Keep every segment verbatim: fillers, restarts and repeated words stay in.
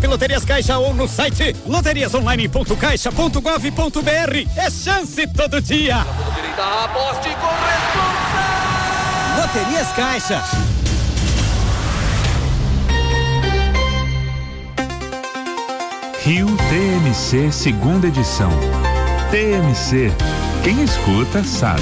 App Loterias Caixa ou no site loterias online ponto caixa ponto gov ponto br. É chance todo dia. Aposte com responsa. Loterias Caixa. Rio T M C segunda edição. T M C, quem escuta sabe.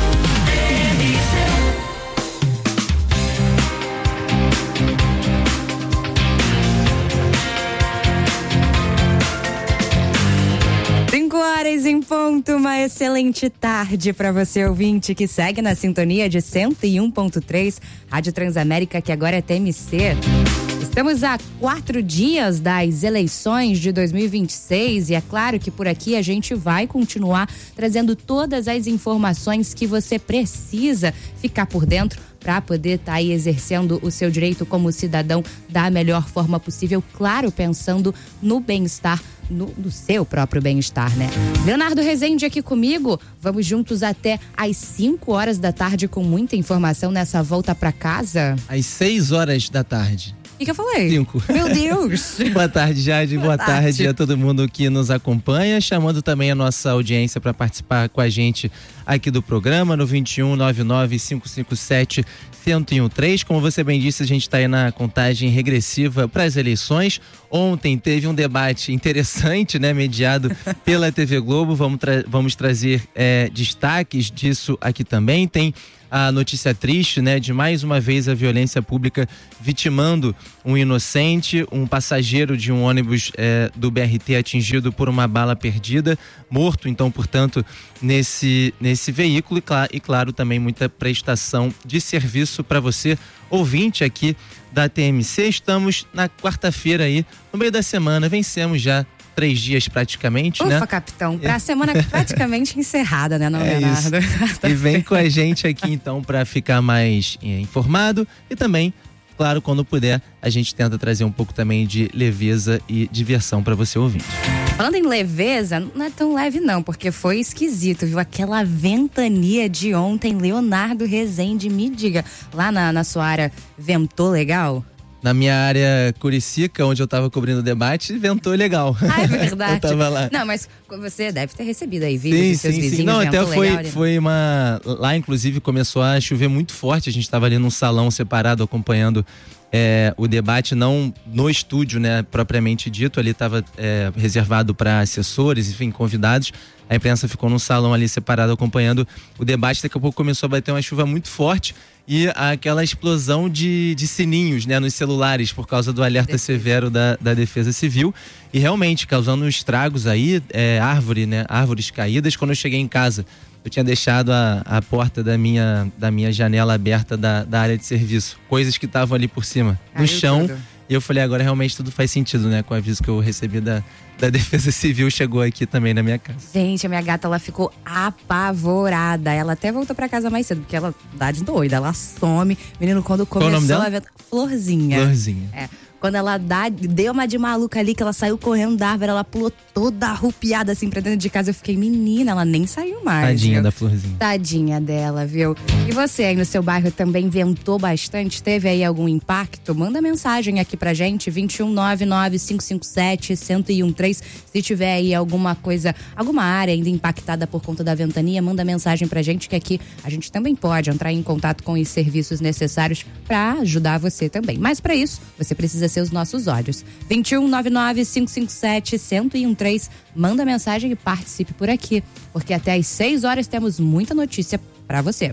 cinco horas em ponto, uma excelente tarde para você ouvinte que segue na sintonia de cento e um ponto três, Rádio Transamérica, que agora é T M C. Estamos a quatro dias das eleições de dois mil e vinte e seis e é claro que por aqui a gente vai continuar trazendo todas as informações que você precisa ficar por dentro para poder estar tá aí exercendo o seu direito como cidadão da melhor forma possível, claro, pensando no bem-estar, no, no seu próprio bem-estar, né? Leonardo Rezende aqui comigo, vamos juntos até às cinco horas da tarde com muita informação nessa volta para casa. Às seis horas da tarde. O que, que eu falei? Cinco. Meu Deus! Boa tarde, Jade. Boa, Boa tarde. tarde a todo mundo que nos acompanha. Chamando também a nossa audiência para participar com a gente aqui do programa no vinte e um, noventa e nove, cinco cinco sete, um zero um três. Como você bem disse, a gente está aí na contagem regressiva para as eleições. Ontem teve um debate interessante, né, mediado pela T V Globo. Vamos, tra- vamos trazer é, destaques disso aqui também. Tem a notícia triste, né, de mais uma vez a violência pública vitimando um inocente, um passageiro de um ônibus é, do B R T atingido por uma bala perdida, morto, então, portanto, nesse, nesse veículo e, cl- e claro, também muita prestação de serviço para você, ouvinte aqui da T M C. Estamos na quarta-feira aí, no meio da semana, vencemos já três dias praticamente, Ufa, né? Ufa, capitão, pra é. semana praticamente encerrada, né, não, é Leonardo? E vem com a gente aqui, então, para ficar mais é, informado e também, claro, quando puder, a gente tenta trazer um pouco também de leveza e diversão para você ouvinte. Falando em leveza, não é tão leve não, porque foi esquisito, viu? Aquela ventania de ontem, Leonardo Rezende, me diga, lá na, na sua área, ventou legal? Na minha área Curicica, onde eu tava cobrindo o debate, ventou legal. Ah, é verdade. Eu tava lá. Não, mas você deve ter recebido aí vídeos sim, dos seus sim, vizinhos. Sim. Não, até foi, legal, foi uma... Lá, inclusive, começou a chover muito forte. A gente tava ali num salão separado, acompanhando é, o debate, não no estúdio, né, propriamente dito. Ali tava é, reservado para assessores, enfim, convidados. A imprensa ficou num salão ali separado, acompanhando o debate. Daqui a pouco começou a bater uma chuva muito forte. E aquela explosão de, de sininhos, né, nos celulares por causa do alerta severo da, da Defesa Civil e realmente causando estragos aí, é, árvore, né, árvores caídas. Quando eu cheguei em casa, eu tinha deixado a, a porta da minha, da minha janela aberta da, da área de serviço, coisas que estavam ali por cima, no Ai, chão. Tudo. E eu falei, agora realmente tudo faz sentido, né? Com o aviso que eu recebi da, da Defesa Civil, chegou aqui também na minha casa. Gente, a minha gata, ela ficou apavorada. Ela até voltou pra casa mais cedo, porque ela dá de doida, ela some. Menino, quando começou... Qual o nome dela? A ver... Florzinha. Florzinha. É. Quando ela dá, deu uma de maluca ali, que ela saiu correndo da árvore, ela pulou toda arrupiada assim pra dentro de casa. Eu fiquei, menina, ela nem saiu mais. Tadinha viu? da Florzinha. Tadinha dela, viu? E você aí no seu bairro também ventou bastante? Teve aí algum impacto? Manda mensagem aqui pra gente, vinte e um, noventa e nove, cinco cinco sete, um zero um três. Se tiver aí alguma coisa, alguma área ainda impactada por conta da ventania, manda mensagem pra gente, que aqui a gente também pode entrar em contato com os serviços necessários pra ajudar você também. Mas pra isso, você precisa ser os nossos olhos. vinte e um, noventa e nove, cinco cinco sete, um zero um três. Manda mensagem e participe por aqui, porque até às seis horas temos muita notícia pra você.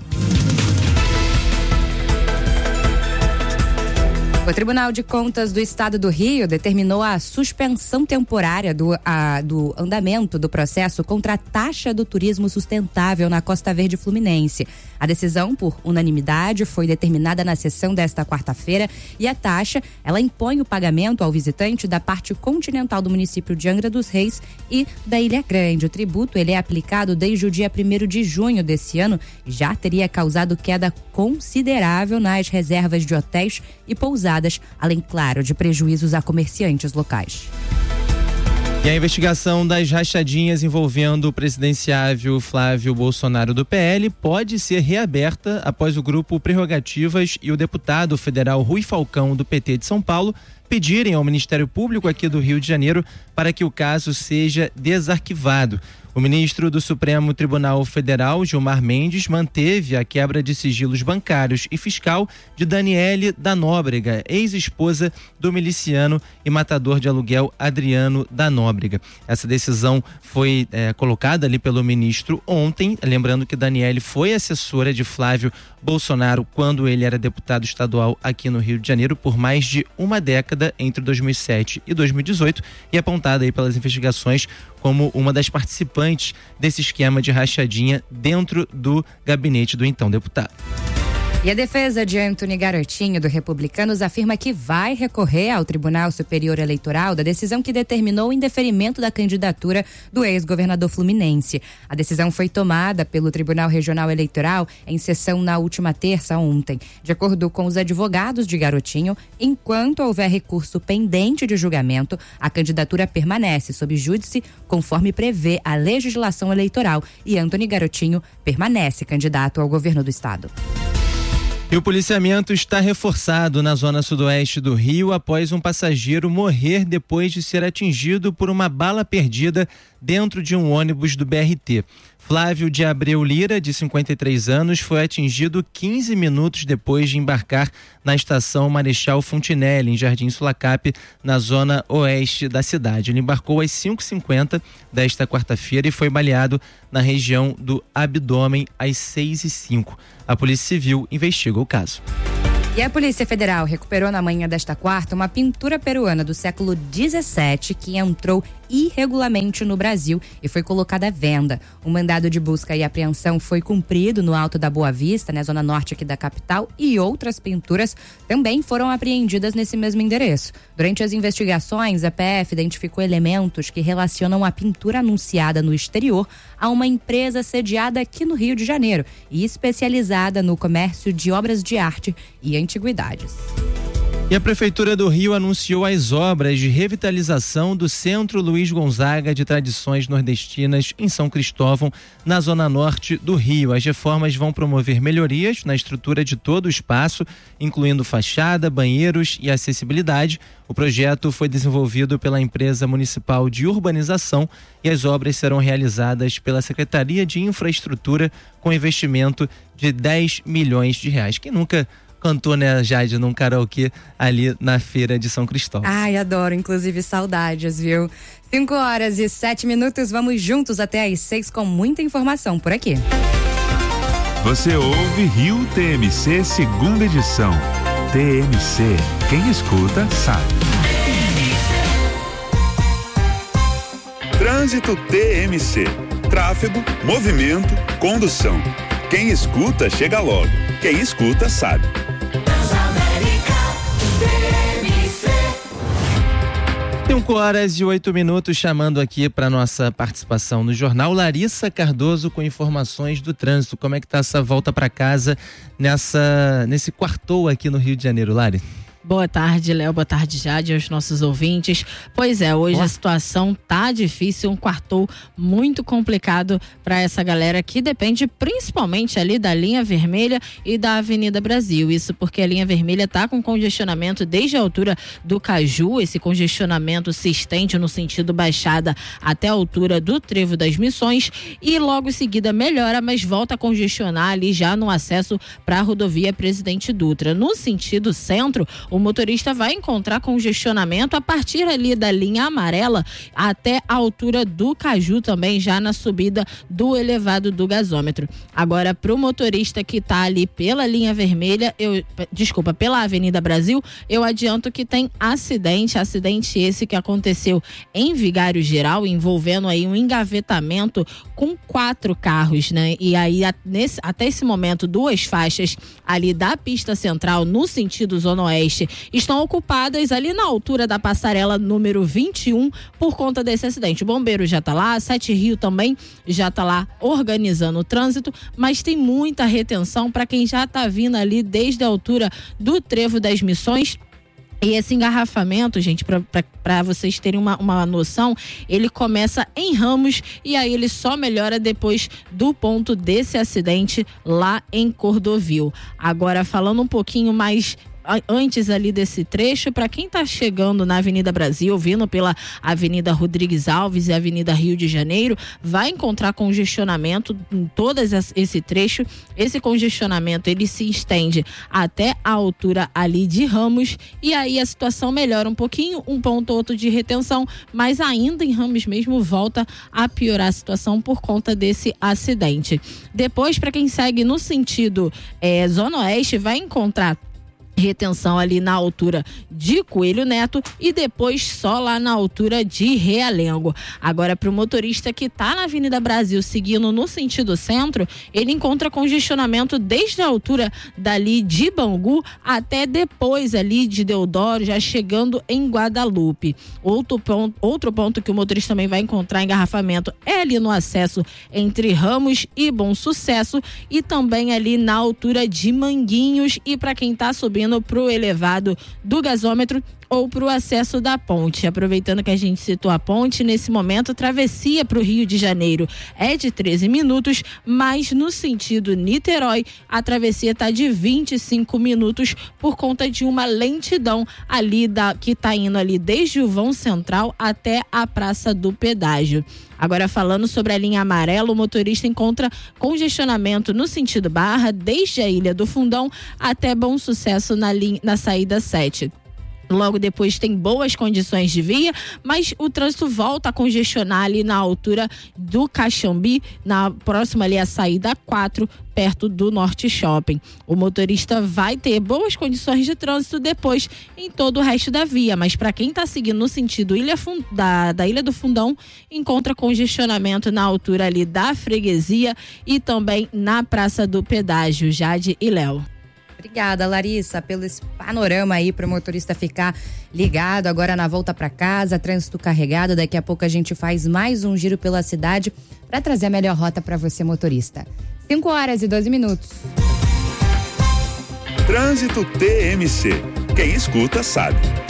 O Tribunal de Contas do Estado do Rio determinou a suspensão temporária do, a, do andamento do processo contra a taxa do turismo sustentável na Costa Verde Fluminense. A decisão, por unanimidade, foi determinada na sessão desta quarta-feira e a taxa, ela impõe o pagamento ao visitante da parte continental do município de Angra dos Reis e da Ilha Grande. O tributo, ele é aplicado desde o dia primeiro de junho desse ano e já teria causado queda considerável nas reservas de hotéis e pousadas, além, claro, de prejuízos a comerciantes locais. E a investigação das rachadinhas envolvendo o presidenciável Flávio Bolsonaro do P L pode ser reaberta após o grupo Prerrogativas e o deputado federal Rui Falcão do P T de São Paulo pedirem ao Ministério Público aqui do Rio de Janeiro para que o caso seja desarquivado. O ministro do Supremo Tribunal Federal, Gilmar Mendes, manteve a quebra de sigilos bancários e fiscal de Daniele da Nóbrega, ex-esposa do miliciano e matador de aluguel Adriano da Nóbrega. Essa decisão foi é, colocada ali pelo ministro ontem, lembrando que Daniele foi assessora de Flávio Bolsonaro quando ele era deputado estadual aqui no Rio de Janeiro por mais de uma década, entre dois mil e sete e dois mil e dezoito, e apontada aí pelas investigações como uma das participantes desse esquema de rachadinha dentro do gabinete do então deputado. E a defesa de Antony Garotinho, do Republicanos, afirma que vai recorrer ao Tribunal Superior Eleitoral da decisão que determinou o indeferimento da candidatura do ex-governador fluminense. A decisão foi tomada pelo Tribunal Regional Eleitoral em sessão na última terça, ontem. De acordo com os advogados de Garotinho, enquanto houver recurso pendente de julgamento, a candidatura permanece sob júdice, conforme prevê a legislação eleitoral, e Antony Garotinho permanece candidato ao governo do estado. E o policiamento está reforçado na zona sudoeste do Rio após um passageiro morrer depois de ser atingido por uma bala perdida dentro de um ônibus do B R T. Flávio de Abreu Lira, de cinquenta e três anos, foi atingido quinze minutos depois de embarcar na estação Marechal Fontinelli, em Jardim Sulacap, na zona oeste da cidade. Ele embarcou às cinco e cinquenta desta quarta-feira e foi baleado na região do abdômen às seis e cinco. A Polícia Civil investiga o caso. E a Polícia Federal recuperou na manhã desta quarta uma pintura peruana do século dezessete que entrou irregularmente no Brasil e foi colocada à venda. O mandado de busca e apreensão foi cumprido no Alto da Boa Vista, na zona norte aqui da capital, e outras pinturas também foram apreendidas nesse mesmo endereço. Durante as investigações, a P F identificou elementos que relacionam a pintura anunciada no exterior a uma empresa sediada aqui no Rio de Janeiro e especializada no comércio de obras de arte e antiguidades. E a Prefeitura do Rio anunciou as obras de revitalização do Centro Luiz Gonzaga de Tradições Nordestinas em São Cristóvão, na zona norte do Rio. As reformas vão promover melhorias na estrutura de todo o espaço, incluindo fachada, banheiros e acessibilidade. O projeto foi desenvolvido pela empresa municipal de urbanização e as obras serão realizadas pela Secretaria de Infraestrutura com investimento de dez milhões de reais. Quem nunca cantou, né, Jade, num karaokê ali na feira de São Cristóvão? Ai, adoro, inclusive saudades, viu? cinco horas e sete minutos, vamos juntos até às seis com muita informação por aqui. Você ouve Rio T M C, segunda edição. T M C, quem escuta sabe. Trânsito T M C. Tráfego, movimento, condução. Quem escuta, chega logo. Quem escuta, sabe. cinco horas e oito minutos, chamando aqui para nossa participação no jornal, Larissa Cardoso com informações do trânsito. Como é que tá essa volta para casa nessa, nesse quartou aqui no Rio de Janeiro, Lari? Boa tarde, Léo. Boa tarde, Jade, aos nossos ouvintes. Pois é, hoje Boa. a situação tá difícil, um quartou muito complicado para essa galera que depende principalmente ali da linha vermelha e da Avenida Brasil. Isso porque a linha vermelha tá com congestionamento desde a altura do Caju. Esse congestionamento se estende no sentido Baixada até a altura do Trevo das Missões e logo em seguida melhora, mas volta a congestionar ali já no acesso para a rodovia Presidente Dutra. No sentido centro, o motorista vai encontrar congestionamento a partir ali da linha amarela até a altura do Caju, também já na subida do elevado do gasômetro. Agora, para o motorista que está ali pela linha vermelha, eu, desculpa, pela Avenida Brasil, eu adianto que tem acidente, acidente esse que aconteceu em Vigário Geral, envolvendo aí um engavetamento com quatro carros, né? E aí, a, nesse, até esse momento, duas faixas ali da pista central no sentido Zona Oeste estão ocupadas ali na altura da passarela número vinte e um por conta desse acidente. O bombeiro já está lá, a Sete Rio também já está lá organizando o trânsito, mas tem muita retenção para quem já está vindo ali desde a altura do Trevo das Missões. E esse engarrafamento, gente, para vocês terem uma, uma noção, ele começa em Ramos e aí ele só melhora depois do ponto desse acidente lá em Cordovil. Agora, falando um pouquinho mais antes ali desse trecho, para quem está chegando na Avenida Brasil, vindo pela Avenida Rodrigues Alves e Avenida Rio de Janeiro, vai encontrar congestionamento em todo esse trecho. Esse congestionamento ele se estende até a altura ali de Ramos, e aí a situação melhora um pouquinho, um ponto ou outro de retenção, mas ainda em Ramos mesmo volta a piorar a situação por conta desse acidente. Depois, para quem segue no sentido é, Zona Oeste, vai encontrar retenção ali na altura de Coelho Neto e depois só lá na altura de Realengo. Agora, para o motorista que está na Avenida Brasil seguindo no sentido centro, ele encontra congestionamento desde a altura dali de Bangu até depois ali de Deodoro, já chegando em Guadalupe. Outro ponto, outro ponto que o motorista também vai encontrar engarrafamento é ali no acesso entre Ramos e Bom Sucesso e também ali na altura de Manguinhos, e para quem está subindo para o elevado do gasômetro ou para o acesso da ponte. Aproveitando que a gente citou a ponte, nesse momento a travessia para o Rio de Janeiro é de treze minutos, mas no sentido Niterói a travessia está de vinte e cinco minutos por conta de uma lentidão ali da, que está indo ali desde o vão central até a Praça do Pedágio. Agora, falando sobre a linha amarela, o motorista encontra congestionamento no sentido Barra, desde a Ilha do Fundão até Bom Sucesso na, linha, na saída sete. Logo depois tem boas condições de via, mas o trânsito volta a congestionar ali na altura do Caxambi, na próxima ali a saída quatro, perto do Norte Shopping. O motorista vai ter boas condições de trânsito depois em todo o resto da via, mas para quem está seguindo no sentido Ilha Fund... da, da Ilha do Fundão, encontra congestionamento na altura ali da Freguesia e também na Praça do Pedágio. Jade e Léo. Obrigada, Larissa, pelo esse panorama aí para o motorista ficar ligado agora na volta para casa, trânsito carregado. Daqui a pouco a gente faz mais um giro pela cidade para trazer a melhor rota para você, motorista. cinco horas e doze minutos. Trânsito T M C. Quem escuta sabe.